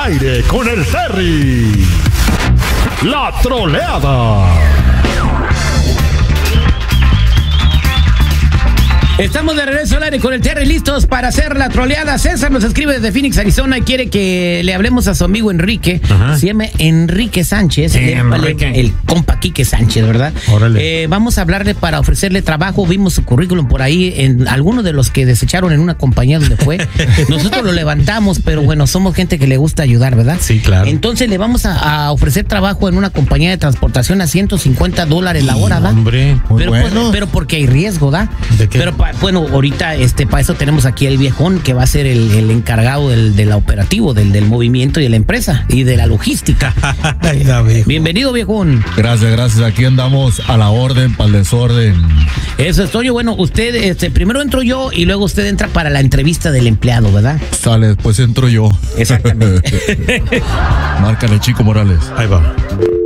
aire con el Terry. La troleada. Estamos de regreso al aire con el Terry, listos para hacer la troleada. César nos escribe desde Phoenix, Arizona, y quiere que le hablemos a su amigo Enrique. Ajá. Se llama Enrique Sánchez, el compa Quique Sánchez, ¿verdad? Órale. Vamos a hablarle para ofrecerle trabajo. Vimos su currículum por ahí en algunos de los que desecharon en una compañía donde fue. Nosotros lo levantamos, pero bueno, somos gente que le gusta ayudar, ¿verdad? Sí, claro. Entonces le vamos a ofrecer trabajo en una compañía de transportación a $150 la hora, ¿verdad? Hombre, muy Pero, bueno. pero porque hay riesgo, ¿da? ¿De qué? Pero bueno, ahorita para eso tenemos aquí el viejón que va a ser el encargado del operativo, del movimiento y de la empresa y de la logística. Ay, David. Bienvenido, viejón. Gracias. Aquí andamos a la orden, para el desorden. Eso es, oye, bueno, usted, primero entro yo y luego usted entra para la entrevista del empleado, ¿verdad? Sale, después entro yo. Exactamente. Márcale, Chico Morales. Ahí va.